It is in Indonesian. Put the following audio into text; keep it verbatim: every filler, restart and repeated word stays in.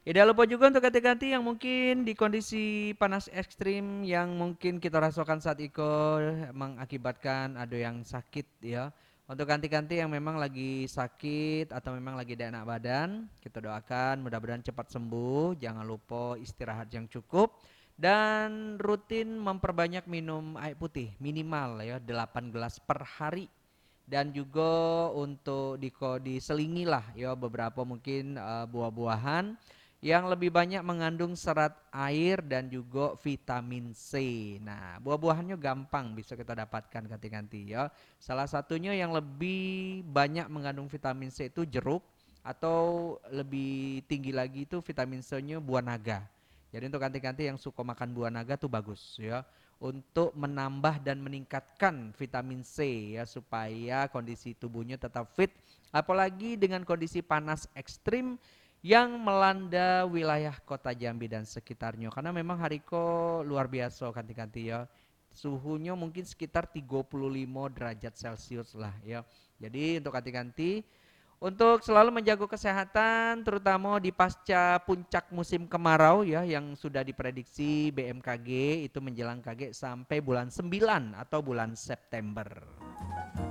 Tidak lupa juga untuk ganti-ganti yang mungkin di kondisi panas ekstrim yang mungkin kita rasakan saat Iko mengakibatkan ada yang sakit ya. Untuk ganti-ganti yang memang lagi sakit atau memang lagi tidak enak badan, kita doakan mudah-mudahan cepat sembuh. Jangan lupa istirahat yang cukup dan rutin memperbanyak minum air putih minimal ya delapan gelas per hari. Dan juga untuk diko diselingilah ya beberapa mungkin eh, buah-buahan yang lebih banyak mengandung serat air dan juga vitamin C. Nah, buah-buahannya gampang bisa kita dapatkan ganti-ganti ya. Salah satunya yang lebih banyak mengandung vitamin C itu jeruk atau lebih tinggi lagi itu vitamin C-nya buah naga. Jadi untuk ganti-ganti yang suka makan buah naga tuh bagus ya untuk menambah dan meningkatkan vitamin C ya supaya kondisi tubuhnya tetap fit apalagi dengan kondisi panas ekstrim yang melanda wilayah kota Jambi dan sekitarnya karena memang hariko luar biasa ganti-ganti ya suhunya mungkin sekitar tiga puluh lima derajat Celcius lah ya jadi untuk ganti-ganti untuk selalu menjaga kesehatan terutama di pasca puncak musim kemarau ya yang sudah diprediksi B M K G itu menjelang kaget sampai bulan sembilan atau bulan September.